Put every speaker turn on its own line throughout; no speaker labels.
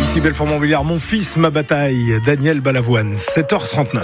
Ici Belfort-Montbéliard, mon fils, ma bataille, Daniel Balavoine, 7h39.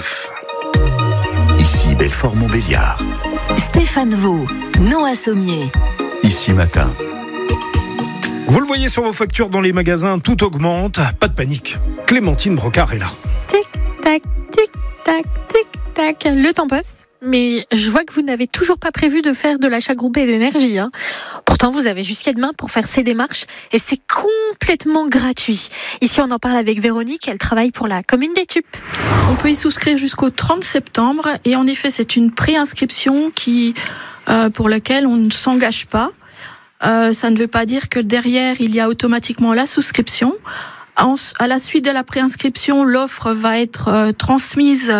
Ici Belfort-Montbéliard.
Stéphane Vaux, Noah Sommier.
Ici Matin.
Vous le voyez sur vos factures dans les magasins, tout augmente, pas de panique. Clémentine Brocard est là.
Tic-tac, tic-tac, tic-tac. Le temps passe, mais je vois que vous n'avez toujours pas prévu de faire de l'achat groupé d'énergie. Pourtant, vous avez jusqu'à demain pour faire ces démarches et c'est complètement gratuit. Ici, on en parle avec Véronique, elle travaille pour la commune d'Étup.
On peut y souscrire jusqu'au 30 septembre et en effet, c'est une préinscription pour laquelle on ne s'engage pas. Ça ne veut pas dire que derrière, il y a automatiquement la souscription. À la suite de la préinscription, l'offre va être transmise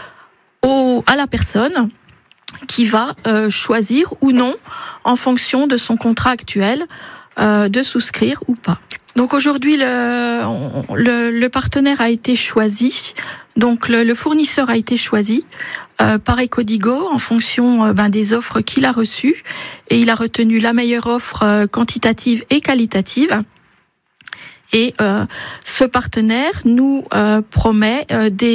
à la personne qui va choisir ou non, en fonction de son contrat actuel, de souscrire ou pas. Donc aujourd'hui, le partenaire a été choisi, donc le fournisseur a été choisi par Ecodigo en fonction des offres qu'il a reçues, et il a retenu la meilleure offre quantitative et qualitative. Et ce partenaire nous promet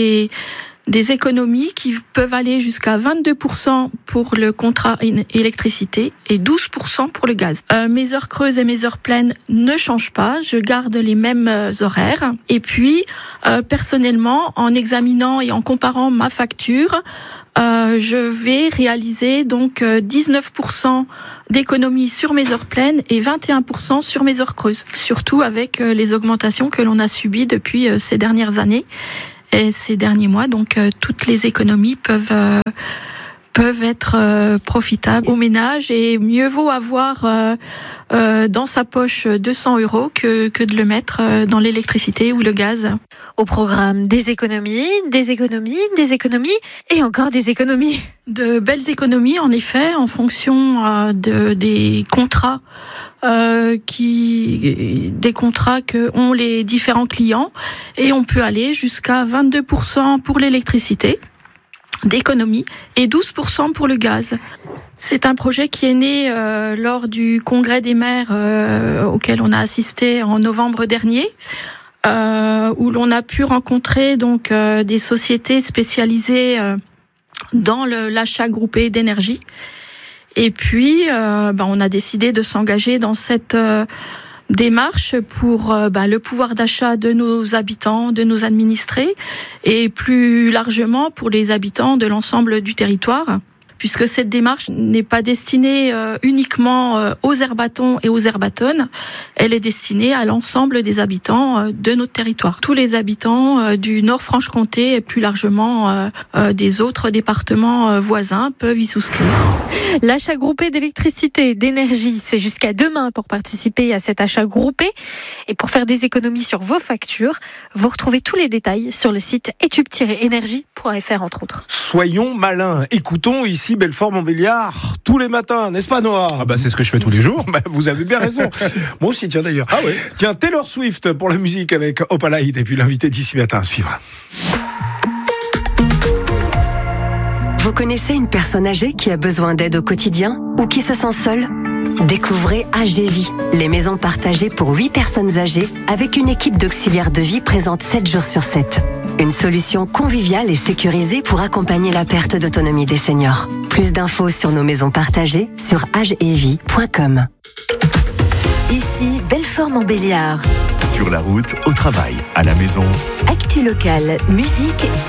des économies qui peuvent aller jusqu'à 22% pour le contrat électricité et 12% pour le gaz. Mes heures creuses et mes heures pleines ne changent pas, je garde les mêmes horaires. Et puis, personnellement, en examinant et en comparant ma facture, je vais réaliser donc 19% d'économies sur mes heures pleines et 21% sur mes heures creuses. Surtout avec les augmentations que l'on a subies depuis ces dernières années. Et ces derniers mois, donc toutes les économies peuvent être profitables au ménage, et mieux vaut avoir dans sa poche 200 € que de le mettre dans l'électricité ou le gaz.
Au programme, des économies et encore des économies.
De belles économies, en effet, en fonction des contrats. Des contrats que ont les différents clients, et on peut aller jusqu'à 22% pour l'électricité d'économie et 12% pour le gaz. C'est un projet qui est né lors du congrès des maires auquel on a assisté en novembre dernier, où l'on a pu rencontrer donc des sociétés spécialisées dans l'achat groupé d'énergie. Et puis, on a décidé de s'engager dans cette démarche pour le pouvoir d'achat de nos habitants, de nos administrés, et plus largement pour les habitants de l'ensemble du territoire, puisque cette démarche n'est pas destinée uniquement aux herbatons et aux herbatones, elle est destinée à l'ensemble des habitants de notre territoire. Tous les habitants du Nord-Franche-Comté et plus largement des autres départements voisins peuvent y souscrire.
L'achat groupé d'électricité et d'énergie, c'est jusqu'à demain pour participer à cet achat groupé. Et pour faire des économies sur vos factures, vous retrouvez tous les détails sur le site etup-energie.fr entre autres.
Soyons malins, écoutons ici Belfort-Montbéliard tous les matins, n'est-ce pas Noah ?
C'est ce que je fais tous les jours.
Vous avez bien raison. Moi aussi, tiens d'ailleurs.
Ah ouais.
Tiens, Taylor Swift pour la musique avec Opalite, et puis l'invité d'ici matin à suivre.
Vous connaissez une personne âgée qui a besoin d'aide au quotidien ou qui se sent seule ? Découvrez AGVie, les maisons partagées pour 8 personnes âgées avec une équipe d'auxiliaires de vie présente 7 jours sur 7. Une solution conviviale et sécurisée pour accompagner la perte d'autonomie des seniors. Plus d'infos sur nos maisons partagées sur agevie.com. Ici Belfort-Montbéliard.
Sur la route, au travail, à la maison.
Actu locale, musique